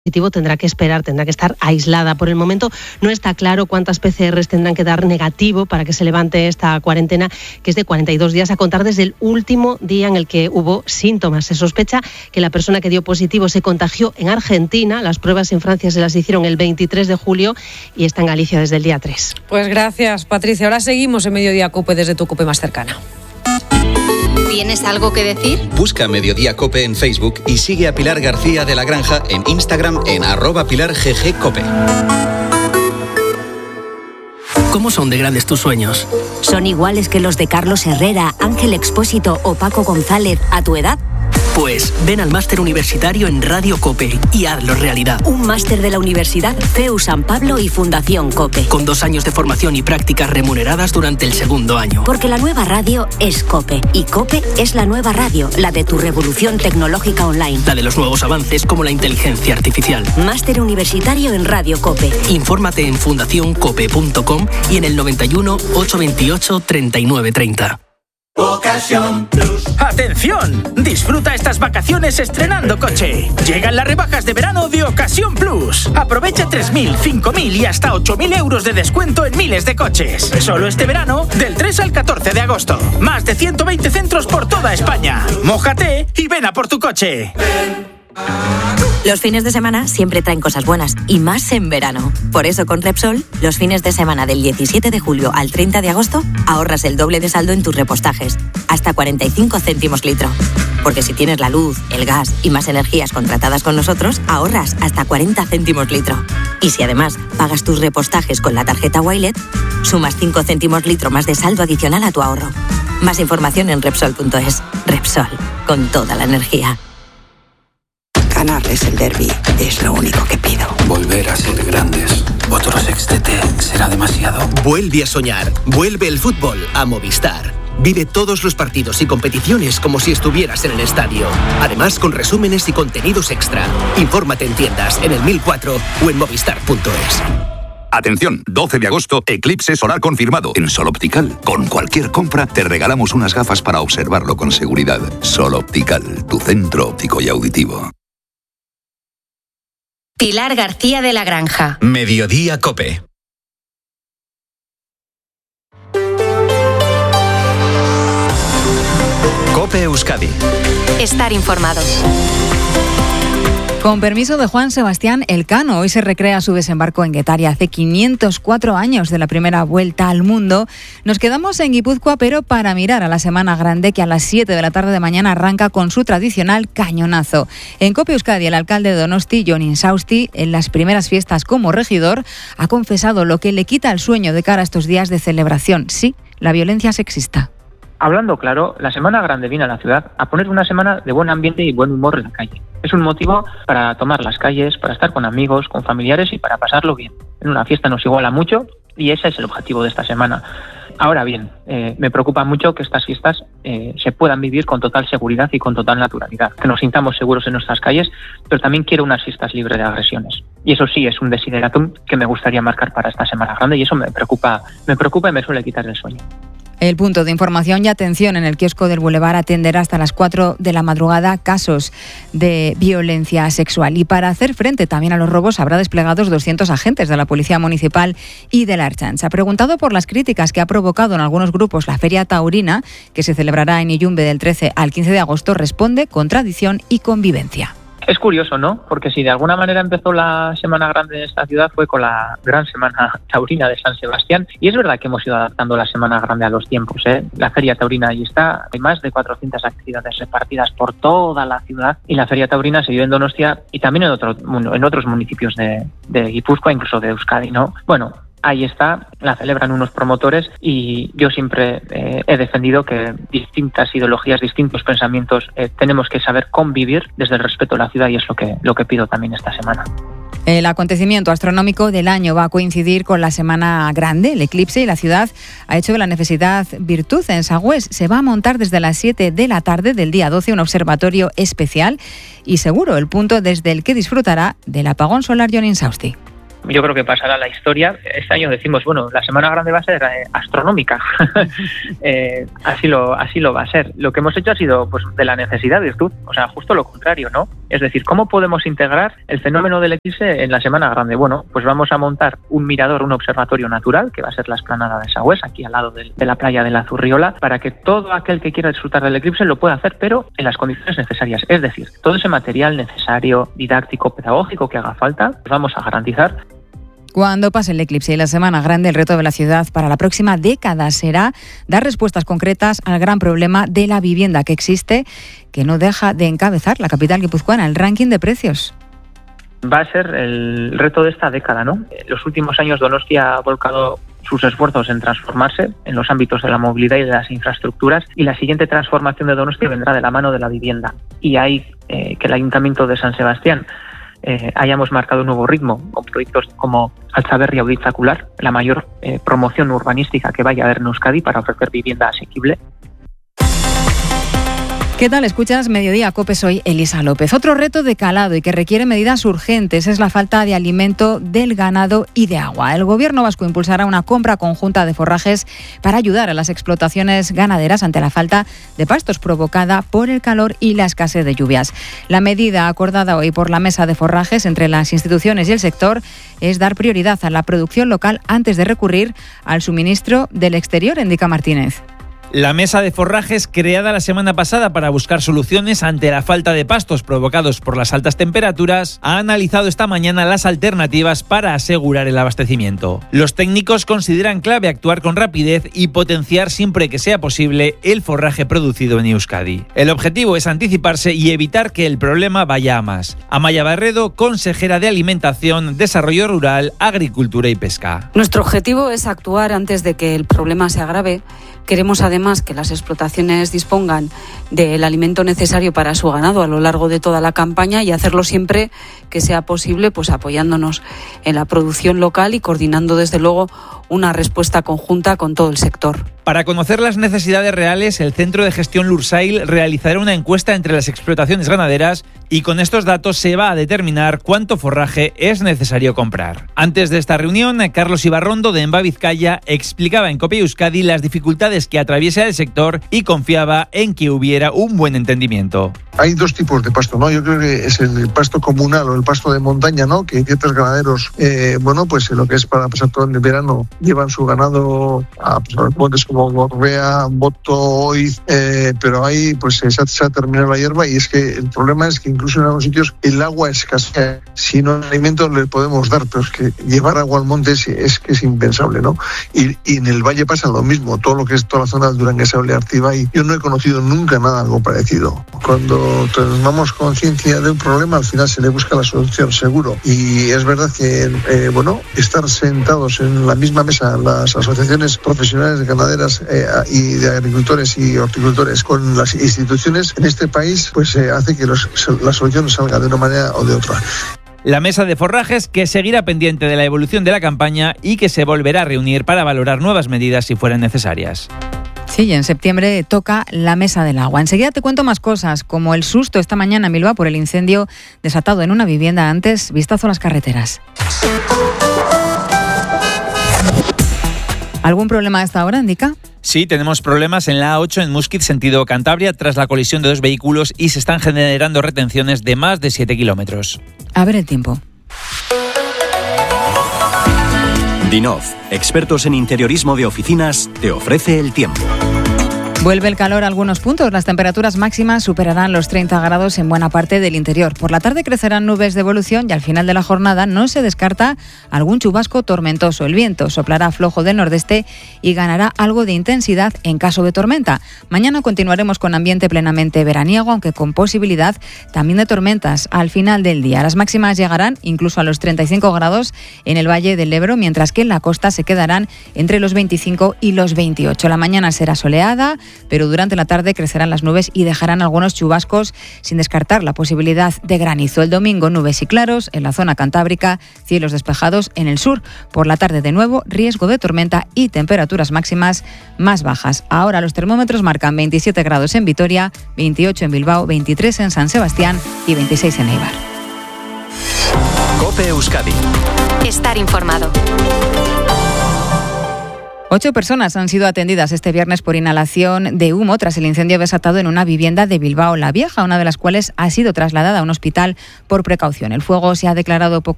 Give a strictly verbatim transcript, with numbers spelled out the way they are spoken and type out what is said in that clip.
positivo tendrá que esperar, tendrá que estar aislada. Por el momento no está claro cuántas P C Rs tendrán que dar negativo para que se levante esta cuarentena, que es de cuarenta y dos días a contar desde el último día en el que hubo síntomas. Se sospecha que la persona que dio positivo se contagió en Argentina. Las pruebas en Francia se las hicieron el veintitrés de julio y está en Galicia desde el día tres. Pues gracias, Patricia. Ahora seguimos en Mediodía COPE desde tu COPE más cercana. ¿Tienes algo que decir? Busca Mediodía COPE en Facebook y sigue a Pilar García de la Granja en Instagram en arroba Pilar G G COPE. ¿Cómo son de grandes tus sueños? ¿Son iguales que los de Carlos Herrera, Ángel Expósito o Paco González a tu edad? Pues ven al máster universitario en Radio COPE y hazlo realidad. Un máster de la Universidad C E U San Pablo y Fundación COPE. Con dos años de formación y prácticas remuneradas durante el segundo año. Porque la nueva radio es COPE. Y COPE es la nueva radio, la de tu revolución tecnológica online. La de los nuevos avances como la inteligencia artificial. Máster universitario en Radio COPE. Infórmate en fundación cope punto com y en el noventa y uno, ochocientos veintiocho, treinta y nueve treinta. Ocasión Plus. ¡Atención! Disfruta estas vacaciones estrenando coche. Llegan las rebajas de verano de Ocasión Plus. Aprovecha tres mil, cinco mil y hasta ocho mil euros de descuento en miles de coches. Solo este verano, del tres al catorce de agosto. Más de ciento veinte centros por toda España. Mójate y ven a por tu coche. Los fines de semana siempre traen cosas buenas, y más en verano. Por eso con Repsol, los fines de semana del diecisiete de julio al treinta de agosto, ahorras el doble de saldo en tus repostajes, hasta cuarenta y cinco céntimos litro. Porque si tienes la luz, el gas y más energías contratadas con nosotros, ahorras hasta cuarenta céntimos litro. Y si además pagas tus repostajes con la tarjeta Wilet, sumas cinco céntimos litro más de saldo adicional a tu ahorro. Más información en Repsol punto es. Repsol, con toda la energía. Ganarles el derbi es lo único que pido. Volver a ser grandes. Otro sextete será demasiado. Vuelve a soñar. Vuelve el fútbol a Movistar. Vive todos los partidos y competiciones como si estuvieras en el estadio. Además, con resúmenes y contenidos extra. Infórmate en tiendas, en el mil cuatro o en movistar punto es. Atención, doce de agosto, eclipse solar confirmado en Sol Optical. Con cualquier compra te regalamos unas gafas para observarlo con seguridad. Sol Optical, tu centro óptico y auditivo. Pilar García de la Granja. Mediodía COPE. COPE Euskadi. Estar informado. Con permiso de Juan Sebastián Elcano, hoy se recrea su desembarco en Guetaria. Hace quinientos cuatro años de la primera vuelta al mundo. Nos quedamos en Guipúzcoa, pero para mirar a la Semana Grande, que a las siete de la tarde de mañana arranca con su tradicional cañonazo. En COPE Euskadi, el alcalde de Donosti, Jon Insausti, en las primeras fiestas como regidor, ha confesado lo que le quita el sueño de cara a estos días de celebración. Sí, la violencia sexista. Hablando claro, la Semana Grande viene a la ciudad a poner una semana de buen ambiente y buen humor en la calle. Es un motivo para tomar las calles, para estar con amigos, con familiares y para pasarlo bien. En una fiesta nos iguala mucho y ese es el objetivo de esta semana. Ahora bien, eh, me preocupa mucho que estas fiestas eh, se puedan vivir con total seguridad y con total naturalidad. Que nos sintamos seguros en nuestras calles, pero también quiero unas fiestas libres de agresiones. Y eso sí es un desideratum que me gustaría marcar para esta Semana Grande y eso me preocupa, me preocupa y me suele quitar el sueño. El punto de información y atención en el kiosco del Boulevard atenderá hasta las cuatro de la madrugada casos de violencia sexual. Y para hacer frente también a los robos habrá desplegados doscientos agentes de la Policía Municipal y de la Ertzaintza. Preguntado por las críticas que ha provocado en algunos grupos la Feria Taurina, que se celebrará en Illumbe del trece al quince de agosto, responde con tradición y convivencia. Es curioso, ¿no? Porque si de alguna manera empezó la Semana Grande de esta ciudad fue con la gran Semana Taurina de San Sebastián. Y es verdad que hemos ido adaptando la Semana Grande a los tiempos, ¿eh? La Feria Taurina ahí está, hay más de cuatrocientas actividades repartidas por toda la ciudad. Y la Feria Taurina se vive en Donostia y también en, otro, en otros municipios de, de Guipúzcoa, incluso de Euskadi, ¿no? Bueno, ahí está, la celebran unos promotores y yo siempre eh, he defendido que distintas ideologías, distintos pensamientos, eh, tenemos que saber convivir desde el respeto a la ciudad y es lo que, lo que pido también esta semana. El acontecimiento astronómico del año va a coincidir con la Semana Grande, el eclipse, y la ciudad ha hecho de la necesidad virtud. En Sagüés se va a montar desde las siete de la tarde del día doce un observatorio especial y seguro el punto desde el que disfrutará del apagón solar Jon Insausti. yo creo que pasará a la historia. Este año decimos, bueno, la Semana Grande va a ser eh, astronómica. eh, así lo así lo va a ser. Lo que hemos hecho ha sido, pues, de la necesidad virtud, o sea, justo lo contrario, ¿no? Es decir, ¿cómo podemos integrar el fenómeno del eclipse en la Semana Grande? Bueno, pues vamos a montar un mirador, un observatorio natural, que va a ser la explanada de Sagüés, aquí al lado de, de la playa de la Zurriola, para que todo aquel que quiera disfrutar del eclipse lo pueda hacer, pero en las condiciones necesarias. Es decir, todo ese material necesario, didáctico, pedagógico que haga falta, pues vamos a garantizar. Cuando pase el eclipse y la Semana Grande, el reto de la ciudad para la próxima década será dar respuestas concretas al gran problema de la vivienda que existe, que no deja de encabezar la capital guipuzcoana, el ranking de precios. Va a ser el reto de esta década, ¿no? En los últimos años Donostia ha volcado sus esfuerzos en transformarse en los ámbitos de la movilidad y de las infraestructuras, y la siguiente transformación de Donostia vendrá de la mano de la vivienda. Y hay eh, que el Ayuntamiento de San Sebastián eh, hayamos marcado un nuevo ritmo con proyectos como Altzaberri Auditzacular, la mayor eh, promoción urbanística que vaya a haber en Euskadi para ofrecer vivienda asequible. ¿Qué tal? Escuchas Mediodía Cope, soy Elisa López. Otro reto de calado y que requiere medidas urgentes es la falta de alimento del ganado y de agua. El Gobierno vasco impulsará una compra conjunta de forrajes para ayudar a las explotaciones ganaderas ante la falta de pastos provocada por el calor y la escasez de lluvias. La medida acordada hoy por la Mesa de Forrajes entre las instituciones y el sector es dar prioridad a la producción local antes de recurrir al suministro del exterior, indica Martínez. La mesa de forrajes, creada la semana pasada para buscar soluciones ante la falta de pastos provocados por las altas temperaturas, ha analizado esta mañana las alternativas para asegurar el abastecimiento. Los técnicos consideran clave actuar con rapidez y potenciar siempre que sea posible el forraje producido en Euskadi. El objetivo es anticiparse y evitar que el problema vaya a más. Amaya Barredo, consejera de Alimentación, Desarrollo Rural, Agricultura y Pesca. Nuestro objetivo es actuar antes de que el problema se agrave. Queremos además que las explotaciones dispongan del alimento necesario para su ganado a lo largo de toda la campaña y hacerlo siempre que sea posible, pues apoyándonos en la producción local y coordinando desde luego una respuesta conjunta con todo el sector. Para conocer las necesidades reales, el Centro de Gestión Lursail realizará una encuesta entre las explotaciones ganaderas y con estos datos se va a determinar cuánto forraje es necesario comprar. Antes de esta reunión, Carlos Ibarrondo de Enva Vizcaya explicaba en COPE Euskadi las dificultades que atraviesa el sector y confiaba en que hubiera un buen entendimiento. Hay dos tipos de pasto, ¿no? Yo creo que es el pasto comunal o el pasto de montaña, ¿no? Que ciertos ganaderos, eh, bueno, pues lo que es para pasar todo el verano, llevan su ganado a, pues, a montes como Gorbea, Boto, Oiz, eh, pero ahí pues se ha, se ha terminado la hierba y es que el problema es que incluso en algunos sitios el agua escasea. Si no hay alimento le podemos dar, pero es que llevar agua al monte es, es que es impensable, ¿no? Y, y en el valle pasa lo mismo, todo lo que es toda la zona de Duranguesa, Artiba, y yo no he conocido nunca nada algo parecido. Cuando tomamos conciencia de un problema, al final se le busca la solución, seguro. Y es verdad que, eh, bueno, estar sentados en la misma mesa las asociaciones profesionales ganaderas eh, y de agricultores y horticultores con las instituciones en este país, pues eh, hace que los, la solución salga de una manera o de otra. La mesa de forrajes que seguirá pendiente de la evolución de la campaña y que se volverá a reunir para valorar nuevas medidas si fueran necesarias. Sí, y en septiembre toca la mesa del agua. Enseguida te cuento más cosas, como el susto esta mañana en Bilbao por el incendio desatado en una vivienda. Antes, vistazo a las carreteras. ¿Algún problema a esta hora, indica? Sí, tenemos problemas en la A ocho en Muskiz, sentido Cantabria, tras la colisión de dos vehículos y se están generando retenciones de más de siete kilómetros. A ver el tiempo. Dinov, expertos en interiorismo de oficinas, te ofrece el tiempo. Vuelve el calor a algunos puntos. Las temperaturas máximas superarán los treinta grados en buena parte del interior. Por la tarde crecerán nubes de evolución y al final de la jornada no se descarta algún chubasco tormentoso. El viento soplará flojo del nordeste y ganará algo de intensidad en caso de tormenta. Mañana continuaremos con ambiente plenamente veraniego, aunque con posibilidad también de tormentas al final del día. Las máximas llegarán incluso a los treinta y cinco grados en el Valle del Ebro, mientras que en la costa se quedarán entre los veinticinco y los veintiocho. La mañana será soleada, pero durante la tarde crecerán las nubes y dejarán algunos chubascos, sin descartar la posibilidad de granizo. El domingo, nubes y claros en la zona cantábrica, cielos despejados en el sur. Por la tarde, de nuevo, riesgo de tormenta y temperaturas máximas más bajas. Ahora los termómetros marcan veintisiete grados en Vitoria, veintiocho en Bilbao, veintitrés en San Sebastián y veintiséis en Eibar. COPE COPE Euskadi. Estar informado. Ocho personas han sido atendidas este viernes por inhalación de humo tras el incendio desatado en una vivienda de Bilbao la Vieja, una de las cuales ha sido trasladada a un hospital por precaución. El fuego se ha declarado poco